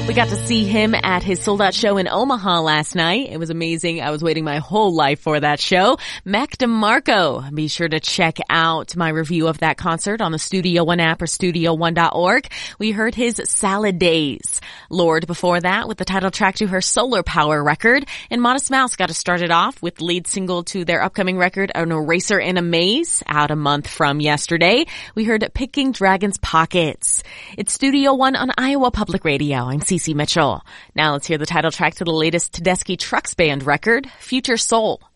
We got to see him at his sold-out show in Omaha last night. It was amazing. I was waiting my whole life for that show. Mac DeMarco. Be sure to check out my review of that concert on the Studio One app or studio1.org. We heard his Salad Days. Lorde before that with the title track to her Solar Power record. And Modest Mouse got to start it off with the lead single to their upcoming record, An Eraser in a Maze, out a month from yesterday. We heard Picking Dragon's Pockets. It's Studio One on Iowa Public Radio. I'm Cece Mitchell. Now let's hear the title track to the latest Tedeschi Trucks Band record, Future Soul.